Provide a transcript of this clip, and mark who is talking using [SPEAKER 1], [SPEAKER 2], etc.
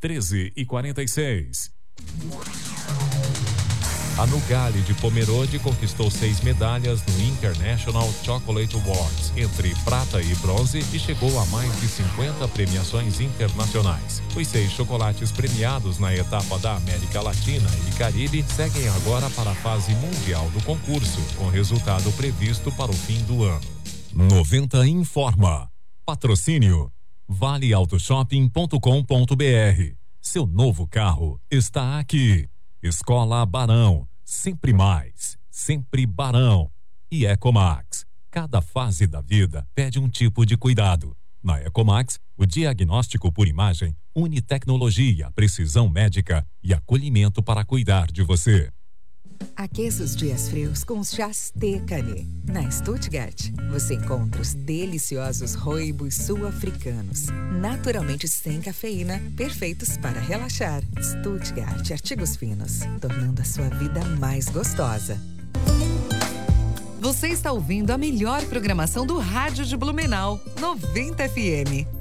[SPEAKER 1] 13h46. A Nugali de Pomerode conquistou 6 medalhas no International Chocolate Awards, entre prata e bronze, e chegou a mais de 50 premiações internacionais. Os 6 chocolates premiados na etapa da América Latina e Caribe seguem agora para a fase mundial do concurso, com resultado previsto para o fim do ano. 90 informa. Patrocínio valeautoshopping.com.br. Seu novo carro está aqui. Escola Barão, sempre mais, sempre Barão. E Ecomax, cada fase da vida pede um tipo de cuidado. Na Ecomax, o diagnóstico por imagem une tecnologia, precisão médica e acolhimento para cuidar de você.
[SPEAKER 2] Aqueça os dias frios com os chás Tecane. Na Stuttgart, você encontra os deliciosos rooibos sul-africanos, naturalmente sem cafeína, perfeitos para relaxar. Stuttgart Artigos Finos, tornando a sua vida mais gostosa.
[SPEAKER 3] Você está ouvindo a melhor programação do rádio de Blumenau, 90 FM.